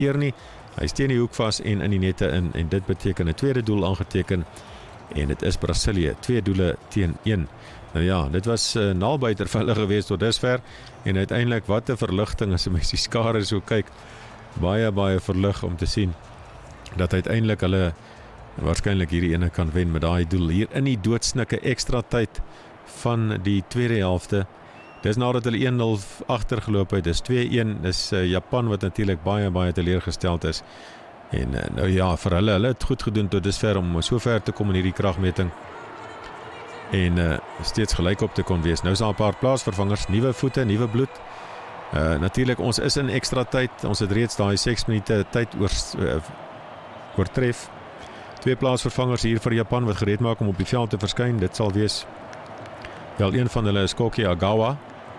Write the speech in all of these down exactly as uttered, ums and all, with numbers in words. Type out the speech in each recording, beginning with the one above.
eer nie. Hy is teen die hoek vas en in die nette in, en dit beteken 'n tweede doel aangeteken, en dit is Brasilië, twee doele teen een. Nou ja, dit was uh, nabyter vir hulle gewees tot dusver, en uiteindelik wat 'n verligting as 'n mens die skare so kyk, baie baie verlig om te sien dat uiteindelik hulle waarskynlik hierdie ene kan wen met daai doel hier in die doodsnikke ekstra tyd van die tweede helfte. Dis nadat hulle een nul agtergeloop het, dis twee een, dis uh, Japan wat natuurlik baie baie teleurgesteld is. En uh, nou ja, vir hulle, hulle het goed gedoen tot dusver om so ver te kom in hierdie kragmeting. En uh, steeds gelyk op te kon wees. Nou is daar 'n paar plaasvervangers, nuwe voete, nuwe bloed. Uh, natuurlik, ons is in ekstra tyd, ons het reeds daai seks minute tyd oor, uh, oortref. Twee plaasvervangers hier vir Japan wat gereed maak om op die veld te verskyn. Dit sal wees, wel een van hulle is Koki Agawa.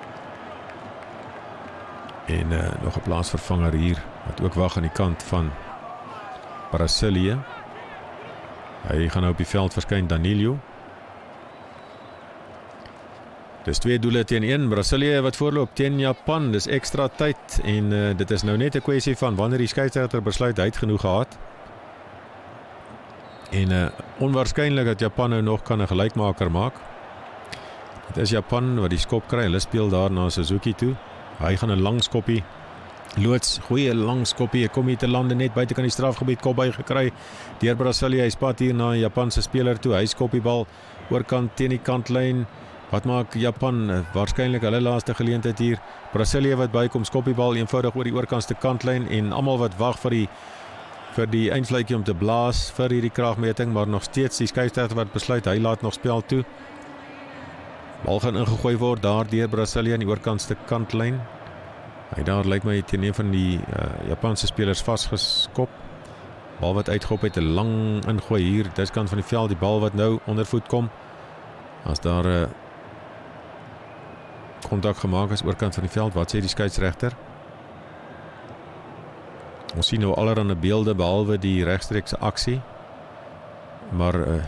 En uh, nog 'n plaasvervanger hier, wat ook wag aan die kant van Brasilië. Hy gaan nou op die veld verskyn, Danilo. Dis twee doele teen een, Brasilië wat voorloop teen Japan, dis ekstra tyd, en uh, dit is nou net 'n kwessie van wanneer die skeieregter besluit hy het genoeg gehad. En uh, onwaarskynlik dat Japan nou nog kan 'n gelykmaker maak. Dit is Japan wat die skop kry, hulle speel daar na Suzuki toe. Hy gaan 'n lang skoppie loods, goeie lang skoppie, kom hier te lande net buite kan die strafgebied, kop by gekry deur Brasilië. Hy spat hier na 'n Japanse speler toe, hy skop die bal oorkant teen die kantlyn. Wat maak Japan? Waarskynlik hulle laaste geleentheid hier. Brasilië wat bykom, skop die bal eenvoudig oor die oorkantste kantlyn, en almal wat wag vir die vir die eindvlakkie om te blaas vir hierdie kragmeting, maar nog steeds die skeieregter wat besluit hy laat nog spel toe. Bal gaan ingegooi word daar deur Brasilië aan die oorkantste kantlyn. Hy daar lyk my teen een van die uh, Japanse spelers vasgeskop. Bal wat uitgehop het, 'n lang ingooi hier, dis kant van die veld, die bal wat nou ondervoet kom. As daar 'n uh, kontak gemaak is oorkant van die veld, wat sê die skeieregter? Ons sien nou allerhande beelde behalwe die regstreekse aksie. Maar uh,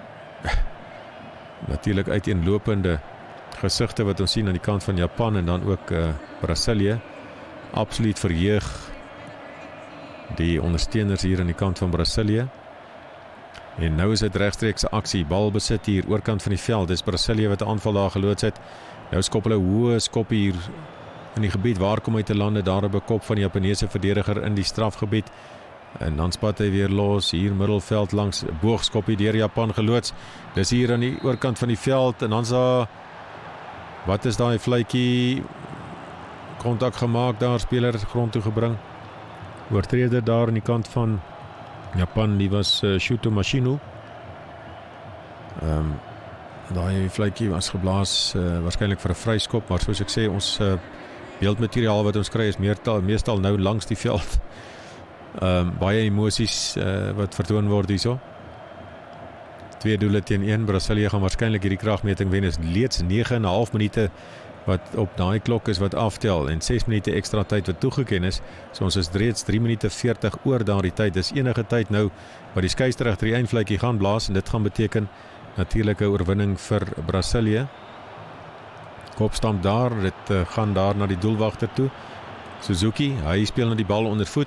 natuurlik uiteenlopende gesigte wat ons sien aan die kant van Japan en dan ook uh, Brasilië. Absoluut verheug die ondersteuners hier aan die kant van Brasilië. En nou is dit regstreekse aksie, bal besit hier oorkant van die veld. Dis Brasilië wat 'n aanval daar geloods het. Nou skop hulle hoë skop hier in die gebied, waar kom hy te lande, daar op 'n kop van die Japanese verdediger in die strafgebied. En dan spat hy weer los, hier middelveld langs, boogskoppie deur Japan geloods. Dis hier aan die oorkant van die veld, en dan's daar, wat is daai vletjie, kontak gemaak daar, speler grond toe gebring. Oortreder daar aan die kant van Japan, die was uh, Shuto Mashino. Ehm um, daai vletjie was geblaas, uh, waarskynlik vir 'n vryskop, maar soos ek sê, ons uh, beeldmateriaal wat ons kry is meestal, meestal nou langs die veld. Um, baie emosies uh, wat vertoon word hierso. Twee doele teen een, Brasilië gaan waarskynlik hierdie kragmeting wen, is leeds nege en 'n half minute wat op daai klok is wat aftel, en ses minute ekstra tyd wat toegeken is, so ons is reeds drie minute veertig oor daardie tyd. Dis enige tyd nou wat die skeieregter die eindvletjie gaan blaas, en dit gaan beteken natuurlike oorwinning vir Brasilië. Kopstamp daar, dit uh, gaan daar na die doelwagter toe. Suzuki, hy speel na die bal onder voet.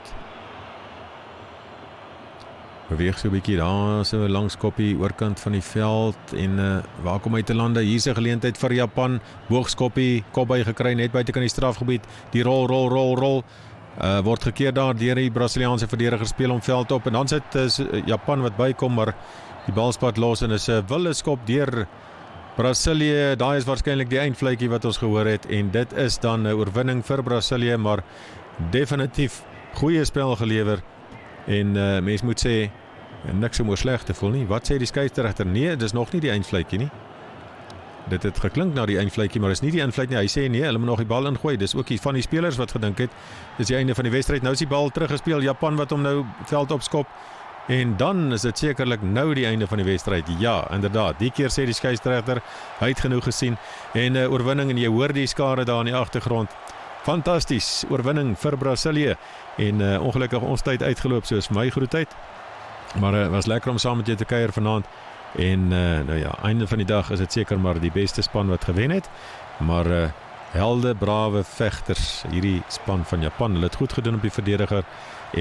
Beweeg so 'n bietjie daar, so 'n lang skoppie oorkant van die veld, en uh, waar kom hy te lande? Hier's 'n geleentheid vir Japan, boogskoppie, kop by gekry net buite kan die strafgebied. Die rol, rol, rol, rol. Uh, word gekeer daar deur die Brasiliaanse verdediger, speel hom veld op, en dan sit uh, Japan wat bykom, maar die bal spat los, en is 'n wilde skop deur Brasilië. Daai is waarskynlik die eindvletjie wat ons gehoor het, en dit is dan 'n oorwinning vir Brasilië, maar definitief goeie spel gelewer, en uh, mens moet sê niks om oor sleg te voel nie. Wat sê die skeieregter? Nee, dis nog nie die eindvletjie nie. Dit het geklink na die eindvletjie, maar is nie die eindvletjie nie. Hy sê nee, hulle moet nog die bal ingooi. Dis ook die van die spelers wat gedink het dis die einde van die wedstryd. Nou is die bal teruggespeel, Japan wat hom nou veld opskop, en dan is dit sekerlik nou die einde van die wedstryd. Ja, inderdaad, die keer sê die skeieregter, hy het genoeg gesien, en 'n uh, oorwinning, en jy hoor die skare daar in die agtergrond. Fantasties, oorwinning vir Brasilië, en uh, ongelukkig ons tyd uitgeloop, soos my groetheid, maar uh, was lekker om saam met jou te kuier vanaand, en uh, nou ja, einde van die dag is dit seker maar die beste span wat gewen het, maar uh, helde, brawe vegters, hierdie span van Japan. Hulle het goed gedoen op die verdediger